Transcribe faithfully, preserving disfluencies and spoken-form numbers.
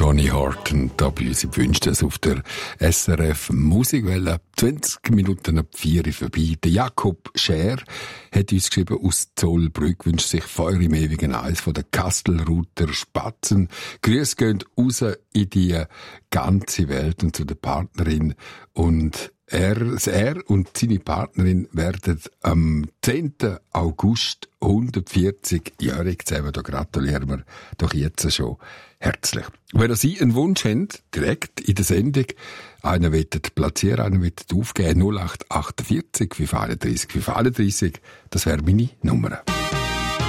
Tony Horton, da bei uns im Wünschtes auf der S R F Musikwelle. zwanzig Minuten ab vier vorbei. Der Jakob Scher hat uns geschrieben, aus Zollbrück wünscht sich Feuer im ewigen Eis von der Kastelruther Spatzen. Grüße gehen raus in die ganze Welt und zu der Partnerin. Und er, er und seine Partnerin werden am zehnten August hundertvierzig-jährig zusammen. Da gratulieren wir doch jetzt schon herzlich. Wenn Sie einen Wunsch haben, direkt in der Sendung, einer wird platzieren, einer wird aufgeben, null acht achtundvierzig fünf einunddreißig fünf einunddreißig, das wäre meine Nummer.